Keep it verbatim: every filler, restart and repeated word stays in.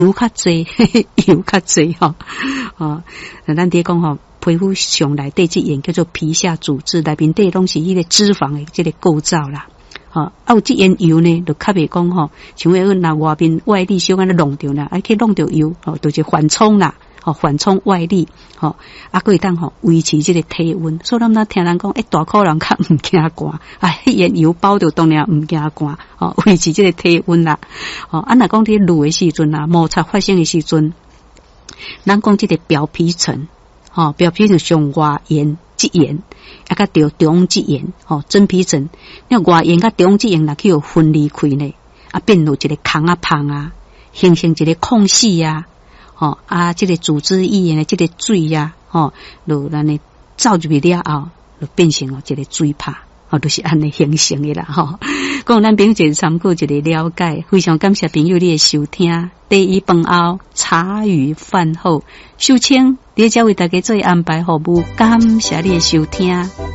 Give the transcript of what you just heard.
油较济，油较济吼，哦，咱伫讲吼，皮肤上内底即沿叫做皮下组织，内面底拢是迄个脂肪的即个构造啦。吼、哦，啊有即沿油呢，就较袂讲吼，像迄个若外面外力小可能弄着啦，啊去弄着油，吼、哦，就是缓冲啦。吼、哦，缓冲外力，吼、哦，啊，可以当吼维持这个体温。所以咱那听人讲，诶，大口人较唔惊寒，啊，烟油包着当然唔惊寒，吼，维持这个体温啦。吼、哦，啊，若讲伫热的时阵啊，摩擦发生的时阵，咱讲这个表皮层，吼、哦，表皮层上外沿即沿，啊，甲着中即沿，吼、哦，真皮层，那外沿甲中即沿若去有分离开呢，啊，变有一个空啊胖啊，形成一个空隙啊。吼、哦、啊，这个组织液呢，这个水呀、啊，吼、哦，就咱呢走入去了后，就变成哦，这个水泡，哦，就是安尼形成的啦，吼、哦。讲咱朋友一个参考，一个了解，非常感谢朋友你的收听。第一饭后茶余饭后，秀清，你才为大家做安排服务，感谢你的收听。